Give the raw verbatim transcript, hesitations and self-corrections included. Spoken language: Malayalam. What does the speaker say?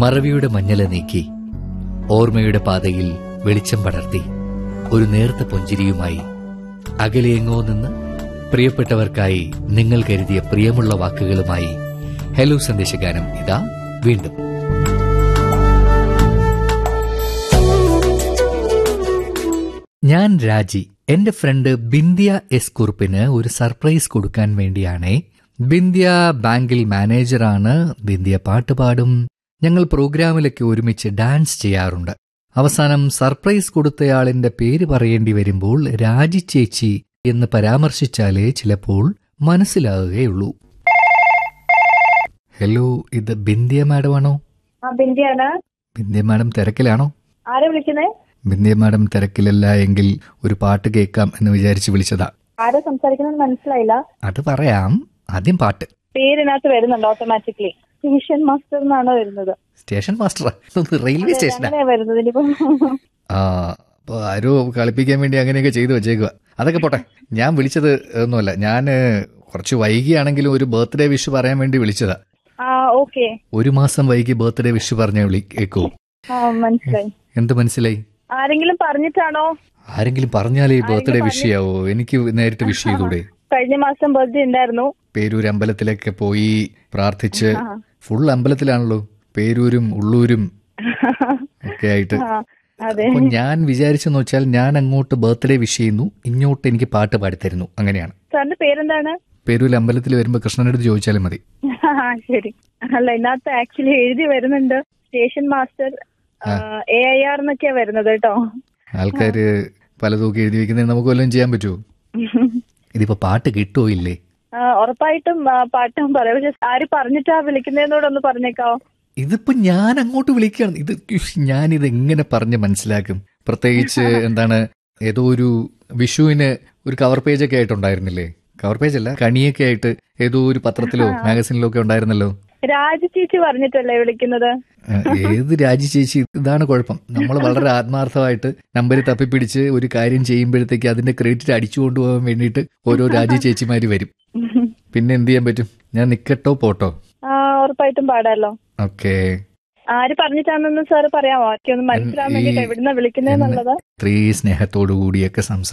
മറവിയുടെ മഞ്ഞല നീക്കി ഓർമ്മയുടെ പാതയിൽ വെളിച്ചം പടർത്തി ഒരു നേർത്ത പുഞ്ചിരിയുമായി അകലെയെങ്ങോ നിന്ന് പ്രിയപ്പെട്ടവർക്കായി നിങ്ങൾ കരുതിയ പ്രിയമുള്ള വാക്കുകളുമായി ഹലോ സന്ദേശഗാനം ഇതാ വീണ്ടും. ഞാൻ രാജി. എന്റെ ഫ്രണ്ട് ബിന്ധ്യ എസ് കുറുപ്പിന് ഒരു സർപ്രൈസ് കൊടുക്കാൻ വേണ്ടിയാണേ. ബിന്ധ്യ ബാങ്കിൽ മാനേജറാണ്. ബിന്ധ്യ പാട്ടുപാടും. ഞങ്ങൾ പ്രോഗ്രാമിലൊക്കെ ഒരുമിച്ച് ഡാൻസ് ചെയ്യാറുണ്ട്. അവസാനം സർപ്രൈസ് കൊടുത്തയാളിന്റെ പേര് പറയേണ്ടി വരുമ്പോൾ രാജി ചേച്ചി എന്ന് പരാമർശിച്ചാലേ ചിലപ്പോൾ മനസ്സിലാകുകയുള്ളൂ. ഹലോ, ഇത് ബിന്ധ്യ മാഡമാണോ? ബിന്ധ്യ മാഡം തിരക്കിലാണോ? ആരാ വിളിക്കുന്നേ? ബിന്ധ്യ മാഡം തിരക്കിലല്ല എങ്കിൽ ഒരു പാട്ട് കേൾക്കാം എന്ന് വിചാരിച്ച് വിളിച്ചതാ. ആരാ സംസാരിക്കുന്നത് മനസ്സിലായില്ല. അത് പറയാം, ആദ്യം പാട്ട്. പേരിനകത്ത് വരുന്നുണ്ട് ഓട്ടോമാറ്റിക്കലി. സ്റ്റേഷൻ മാസ്റ്റർ എന്നാണോ വരുന്നത്? സ്റ്റേഷൻ മാസ്റ്റർ റെയിൽവേ സ്റ്റേഷനാ വരുന്നത്. ആ, അപ്പൊ ആരോ കളിപ്പിക്കാൻ വേണ്ടി അങ്ങനെയൊക്കെ ചെയ്തു വെച്ചേക്കുക. അതൊക്കെ പോട്ടെ. ഞാൻ വിളിച്ചത് ഒന്നുമല്ല, ഞാൻ കുറച്ച് വൈകിയാണെങ്കിലും ഒരു ബർത്ത്ഡേ വിഷ് പറയാൻ വേണ്ടി വിളിച്ചതാ. ഒരു മാസം വൈകി ബർത്ത്ഡേ വിഷ് പറഞ്ഞ വിളി കേക്കോ? മനസ്സിലായി. എന്ത് മനസ്സിലായി? ആരെങ്കിലും പറഞ്ഞിട്ടാണോ? ആരെങ്കിലും പറഞ്ഞാലേ ബർത്ത്ഡേ വിഷ് ചെയ്യാവോ? എനിക്ക് നേരിട്ട് വിഷ് ചെയ്തൂടെ? കഴിഞ്ഞ മാസം ബർത്ത്ഡേ ഉണ്ടായിരുന്നു. പേരൂർ അമ്പലത്തിലൊക്കെ പോയി പ്രാർത്ഥിച്ച്, ഫുൾ അമ്പലത്തിലാണല്ലോ, പേരൂരും ഉള്ളൂരും ഒക്കെ ആയിട്ട്. അപ്പൊ ഞാൻ വിചാരിച്ചെന്ന് വെച്ചാൽ ഞാൻ അങ്ങോട്ട് ബർത്ത്ഡേ വിഷ് ചെയ്യുന്നു, ഇങ്ങോട്ട് എനിക്ക് പാട്ട് പാടിത്തരുന്നു. അങ്ങനെയാണ്. സാറിന്റെ പേരെന്താണ്? പേരൂർ അമ്പലത്തിൽ വരുമ്പോ കൃഷ്ണനടുത്ത് ചോദിച്ചാലും മതി. ശരി. അല്ല, ഇതിനകത്ത് ആക്ച്വലി എഴുതി വരുന്നുണ്ട് station master A I R എന്നൊക്കെയാ വരുന്നത് കേട്ടോ. ആൾക്കാര് പലതൊക്കെ എഴുതി വെക്കുന്നതിന് നമുക്ക് വല്ലതും ചെയ്യാൻ പറ്റുമോ? ഇതിപ്പോ പാട്ട് കിട്ടുമോ ഇല്ലേ? ഉറപ്പായിട്ടും പാട്ടും പറയാം. പക്ഷെ ആര് പറഞ്ഞിട്ടാ വിളിക്കുന്നതിനോടൊന്ന് പറഞ്ഞേക്കാവോ? ഇതിപ്പോ ഞാൻ അങ്ങോട്ട് വിളിക്കുകയാണ്. ഇത് ഞാനിത് എങ്ങനെ പറഞ്ഞ് മനസ്സിലാക്കും? പ്രത്യേകിച്ച് എന്താണ്, ഏതോ ഒരു വിഷുവിന് ഒരു കവർ പേജൊക്കെ ആയിട്ടുണ്ടായിരുന്നില്ലേ? കവർ പേജ് അല്ല, കണിയൊക്കെ ആയിട്ട് ഏതോ ഒരു പത്രത്തിലോ മാഗസിനിലോ ഒക്കെ ഉണ്ടായിരുന്നല്ലോ. രാജി ചേച്ചി പറഞ്ഞിട്ടല്ലേ വിളിക്കുന്നത്? ഏത് രാജി ചേച്ചി? ഇതാണ് കുഴപ്പം. നമ്മൾ വളരെ ആത്മാർത്ഥമായിട്ട് നമ്പർ തപ്പിപ്പിടിച്ച് ഒരു കാര്യം ചെയ്യുമ്പോഴത്തേക്ക് അതിന്റെ ക്രെഡിറ്റ് അടിച്ചു കൊണ്ടുപോകാൻ വേണ്ടിയിട്ട് ഓരോ രാജി ചേച്ചിമാര് വരും. പിന്നെ എന്ത് ചെയ്യാൻ പറ്റും? ഞാൻ നിക്കട്ടോ പോട്ടോ? ഉറപ്പായിട്ടും പാടാലോ. ഓക്കെ. ആര് പറഞ്ഞിട്ടാണെന്ന് സാറ് പറയാമോ? ആർക്കൊന്ന് മനസ്സിലാവുന്ന എവിടുന്ന വിളിക്കുന്നതെന്നുള്ളത്. ഇത്രയും സ്നേഹത്തോടു കൂടിയൊക്കെ സംസാരിക്കും.